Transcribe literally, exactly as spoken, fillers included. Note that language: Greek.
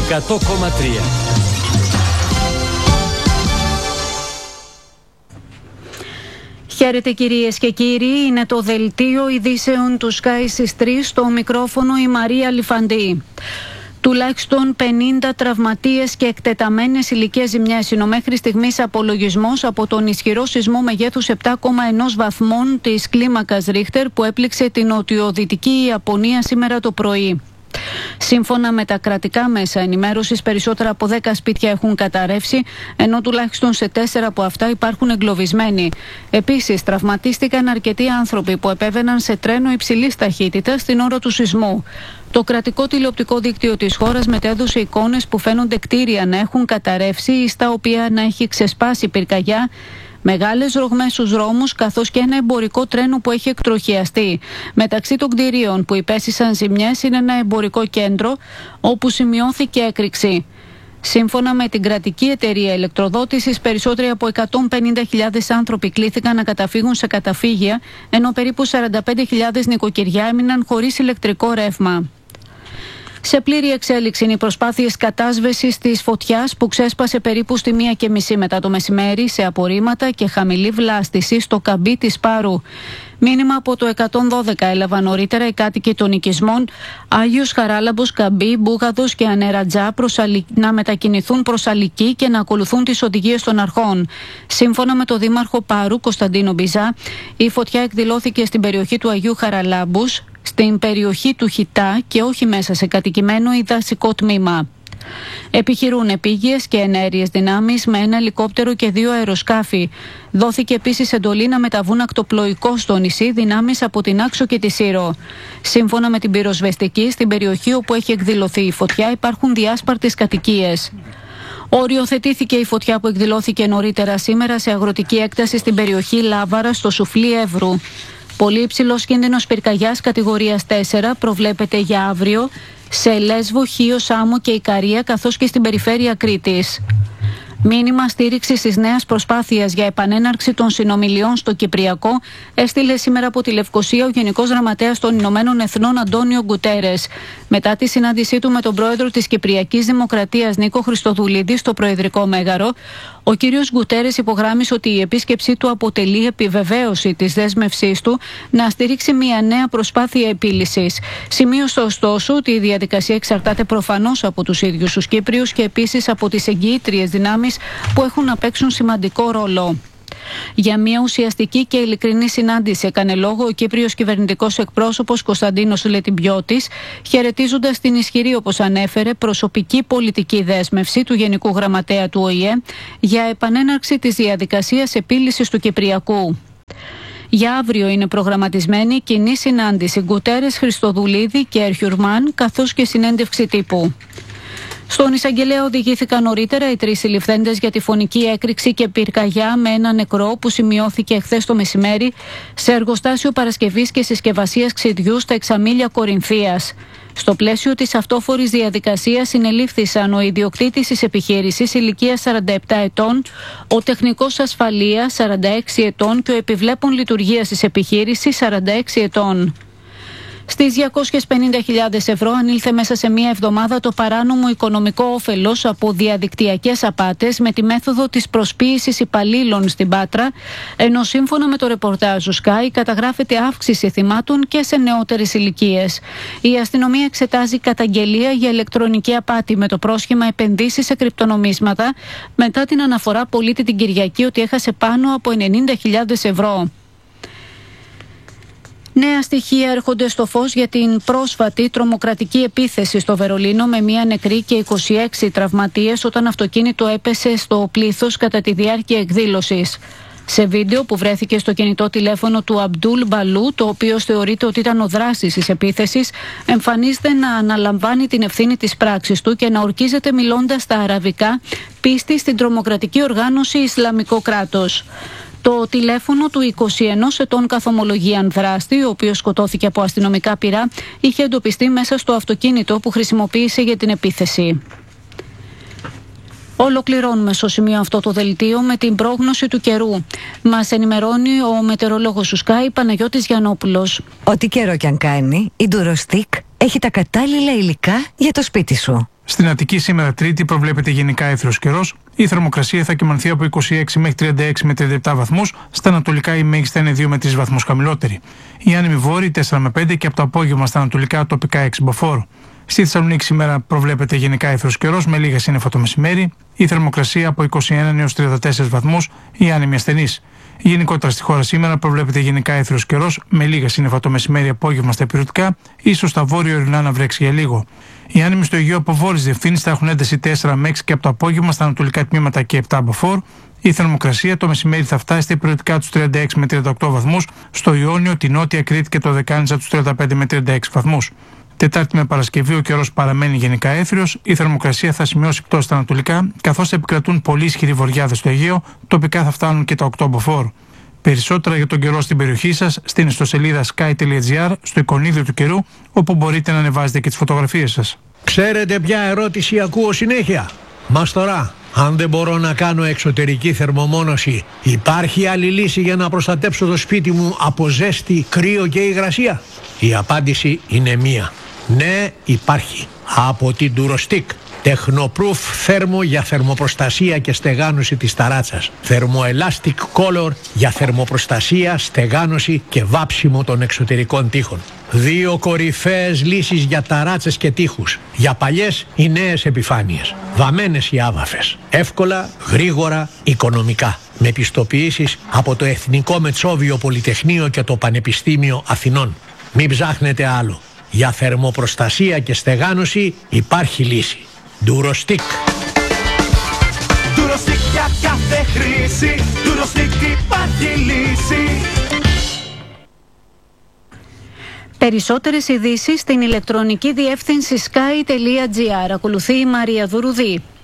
εκατό κόμμα τρία. Χαίρετε κυρίες και κύριοι, είναι το δελτίο ειδήσεων του Sky στις τρεις, στο μικρόφωνο η Μαρία Λιφαντή. Τουλάχιστον πενήντα τραυματίες και εκτεταμένες ηλικές ζημιές είναι ο μέχρι στιγμής απολογισμός από τον ισχυρό σεισμό μεγέθους επτά κόμμα ένα βαθμών της κλίμακας Ρίχτερ που έπληξε την νοτιοδυτική Ιαπωνία σήμερα το πρωί. Σύμφωνα με τα κρατικά μέσα ενημέρωσης, περισσότερα από δέκα σπίτια έχουν καταρρεύσει, ενώ τουλάχιστον σε τέσσερα από αυτά υπάρχουν εγκλωβισμένοι. Επίσης, τραυματίστηκαν αρκετοί άνθρωποι που επέβαιναν σε τρένο υψηλής ταχύτητας την ώρα του σεισμού. Το κρατικό τηλεοπτικό δίκτυο της χώρας μετέδωσε εικόνες που φαίνονται κτίρια να έχουν καταρρεύσει ή στα οποία να έχει ξεσπάσει πυρκαγιά, μεγάλες ρογμές στους δρόμους, καθώς και ένα εμπορικό τρένο που έχει εκτροχιαστεί. Μεταξύ των κτηρίων που υπέστησαν ζημιές είναι ένα εμπορικό κέντρο όπου σημειώθηκε έκρηξη. Σύμφωνα με την κρατική εταιρεία ηλεκτροδότησης, περισσότεροι από εκατόν πενήντα χιλιάδες άνθρωποι κλήθηκαν να καταφύγουν σε καταφύγια, ενώ περίπου σαράντα πέντε χιλιάδες νοικοκυριά έμειναν χωρίς ηλεκτρικό ρεύμα. Σε πλήρη εξέλιξη είναι οι προσπάθειες κατάσβεσης της φωτιάς που ξέσπασε περίπου στη μία και μισή μετά το μεσημέρι σε απορρίμματα και χαμηλή βλάστηση στο καμπί της Πάρου. Μήνυμα από το εκατόν δώδεκα έλαβαν νωρίτερα οι κάτοικοι των οικισμών Άγιος Χαράλαμπος, Καμπί, Μπούγαδος και Ανερατζά να μετακινηθούν προς Αλική και να ακολουθούν τις οδηγίες των αρχών. Σύμφωνα με το δήμαρχο Πάρου, Κωνσταντίνο Μπιζά, η φωτιά εκδηλώθηκε στην περιοχή του Αγίου Χαραλάμπους, στην περιοχή του Χιτά και όχι μέσα σε κατοικημένο ή δασικό τμήμα. Επιχειρούν επίγειες και ενέργειες δυνάμεις με ένα ελικόπτερο και δύο αεροσκάφη. Δόθηκε επίσης εντολή να μεταβούν ακτοπλοϊκό στο νησί δυνάμεις από την Άξο και τη Σύρο. Σύμφωνα με την πυροσβεστική, στην περιοχή όπου έχει εκδηλωθεί η φωτιά υπάρχουν διάσπαρτες κατοικίες. Οριοθετήθηκε η φωτιά που εκδηλώθηκε νωρίτερα σήμερα σε αγροτική έκταση στην περιοχή Λάβαρα στο Σουφλί Εύρου. Πολύ υψηλός κίνδυνος πυρκαγιάς κατηγορίας τέσσερα προβλέπεται για αύριο σε Λέσβο, Χίο, Σάμο και Ικαρία, καθώς και στην περιφέρεια Κρήτης. Μήνυμα στήριξης της νέας προσπάθειας για επανέναρξη των συνομιλιών στο Κυπριακό έστειλε σήμερα από τη Λευκοσία ο Γενικός Γραμματέας των Ηνωμένων Εθνών Αντώνιο Γκουτέρες. Μετά τη συνάντησή του με τον πρόεδρο της Κυπριακής Δημοκρατίας Νίκο Χριστοδουλίδη στο Προεδρικό Μέγαρο, ο κύριος Γκουτέρες υπογράμμισε ότι η επίσκεψή του αποτελεί επιβεβαίωση της δέσμευσής του να στηρίξει μια νέα προσπάθεια επίλυσης. Σημείωσε ωστόσο ότι η διαδικασία εξαρτάται προφανώς από τους ίδιους τους Κύπριους και επίσης από τις εγγυήτριες δυνάμεις που έχουν να παίξουν σημαντικό ρόλο. Για μια ουσιαστική και ειλικρινή συνάντηση έκανε λόγο ο Κύπριος κυβερνητικός εκπρόσωπος Κωνσταντίνος Λετιμπιώτης, χαιρετίζοντας την ισχυρή, όπως ανέφερε, προσωπική πολιτική δέσμευση του Γενικού Γραμματέα του Ο Η Ε για επανέναρξη της διαδικασίας επίλυσης του Κυπριακού. Για αύριο είναι προγραμματισμένη κοινή συνάντηση Γκουτέρες, Χριστοδουλίδη και Ερχιουρμάν, καθώς και συνέντευξη τύπου. Στον εισαγγελέα οδηγήθηκαν νωρίτερα οι τρεις συλληφθέντες για τη φωνική έκρηξη και πυρκαγιά με ένα νεκρό που σημειώθηκε χθες το μεσημέρι σε εργοστάσιο παρασκευής και συσκευασίας ξυδιού στα Εξαμήλια Κορινθίας. Στο πλαίσιο της αυτόφορης διαδικασίας συνελήφθησαν ο ιδιοκτήτης της επιχείρησης ηλικίας σαράντα επτά ετών, ο τεχνικός ασφαλείας σαράντα έξι ετών και ο επιβλέπων λειτουργίας της επιχείρησης σαράντα έξι ετών. Στις διακόσιες πενήντα χιλιάδες ευρώ ανήλθε μέσα σε μία εβδομάδα το παράνομο οικονομικό όφελος από διαδικτυακές απάτες με τη μέθοδο της προσποίησης υπαλλήλων στην Πάτρα, ενώ σύμφωνα με το ρεπορτάζ του Sky καταγράφεται αύξηση θυμάτων και σε νεότερες ηλικίες. Η αστυνομία εξετάζει καταγγελία για ηλεκτρονική απάτη με το πρόσχημα επενδύσεις σε κρυπτονομίσματα μετά την αναφορά πολίτη την Κυριακή ότι έχασε πάνω από ενενήντα χιλιάδες ευρώ. Νέα στοιχεία έρχονται στο φως για την πρόσφατη τρομοκρατική επίθεση στο Βερολίνο με μία νεκρή και είκοσι έξι τραυματίες όταν αυτοκίνητο έπεσε στο πλήθος κατά τη διάρκεια εκδήλωσης. Σε βίντεο που βρέθηκε στο κινητό τηλέφωνο του Αμπτούλ Μπαλού, το οποίο θεωρείται ότι ήταν ο δράστης της επίθεσης, εμφανίζεται να αναλαμβάνει την ευθύνη της πράξης του και να ορκίζεται μιλώντας στα αραβικά πίστη στην τρομοκρατική οργάνωση Ισλαμικό κράτος. Το τηλέφωνο του είκοσι ενός ετών καθομολογίαν δράστη, ο οποίος σκοτώθηκε από αστυνομικά πυρά, είχε εντοπιστεί μέσα στο αυτοκίνητο που χρησιμοποίησε για την επίθεση. Ολοκληρώνουμε στο σημείο αυτό το δελτίο με την πρόγνωση του καιρού. Μας ενημερώνει ο μετεωρολόγος του Sky, Παναγιώτης Γιαννόπουλος. Ό,τι καιρό κι αν κάνει, η Ντουροστικ έχει τα κατάλληλα υλικά για το σπίτι σου. Στην Αττική σήμερα Τρίτη προβλέπεται γενικά έθριος καιρός. Η θερμοκρασία θα κυμανθεί από είκοσι έξι μέχρι τριάντα έξι με τριάντα επτά βαθμούς. Στα ανατολικά η μέγιστη είναι δύο με τρεις βαθμούς χαμηλότερη. Η άνεμη βόρειη τέσσερα με πέντε και από το απόγευμα στα ανατολικά τοπικά έξι μποφόρ. Στη Θεσσαλονίκη σήμερα προβλέπεται γενικά έθριος καιρός με λίγα σύννεφα το μεσημέρι. Η θερμοκρασία από είκοσι ένα έως τριάντα τέσσερις βαθμούς. Η άνεμη ασθενής. Γενικότερα στη χώρα σήμερα προβλέπεται γενικά έθριος καιρός με λίγα σύννεφα το μεσημέρι, απόγευμα στα υπηρετικά, ίσως στα βόρειο-ορεινά να βρέξει για λίγο. Οι άνεμοι στο Αιγαίο από βόρειες διευθύνσεις θα έχουν ένταση τέσσερα με έξι και από το απόγευμα στα ανατολικά τμήματα και επτά μποφόρ. Η θερμοκρασία το μεσημέρι θα φτάσει στα υπηρετικά τους τριάντα έξι με τριάντα οκτώ βαθμούς, στο Ιόνιο, τη Νότια Κρήτη και το Δεκάνηζα τους τριάντα πέντε με τριάντα έξι βαθμούς. Τετάρτη με Παρασκευή ο καιρός παραμένει γενικά έθριος, η θερμοκρασία θα σημειώσει πτώση στα ανατολικά, καθώς θα επικρατούν πολύ ισχυροί βορειάδες στο Αιγαίο, τοπικά θα φτάνουν και τα οκτώ μποφόρ. Περισσότερα για τον καιρό στην περιοχή σας στην ιστοσελίδα sky τελεία gr, στο εικονίδιο του καιρού, όπου μπορείτε να ανεβάζετε και τις φωτογραφίες σας. Ξέρετε ποια ερώτηση ακούω συνέχεια? Μας τώρα, αν δεν μπορώ να κάνω εξωτερική θερμομόνωση, υπάρχει άλλη λύση για να προστατέψω το σπίτι μου από ζέστη, κρύο και υγρασία? Η απάντηση είναι μία. Ναι, υπάρχει. Από την Durostick. Technoproof θέρμο για θερμοπροστασία και στεγάνωση της ταράτσας. Thermoelastic Color για θερμοπροστασία, στεγάνωση και βάψιμο των εξωτερικών τοίχων. Δύο κορυφαίες λύσεις για ταράτσες και τοίχους. Για παλιές ή νέες επιφάνειες. Βαμμένες ή άβαφες. Εύκολα, γρήγορα, οικονομικά. Με πιστοποιήσεις από το Εθνικό Μετσόβιο Πολυτεχνείο και το Πανεπιστήμιο Αθηνών. Μην ψάχνετε άλλο. Για θερμοπροστασία και στεγάνωση υπάρχει λύση. Durostick. Durostick για κάθε χρήση. Durostick υπάρχει λύση. Περισσότερες ειδήσεις στην ηλεκτρονική διεύθυνση sky τελεία gr. Ακολουθεί η Μαρία Δουρουδή.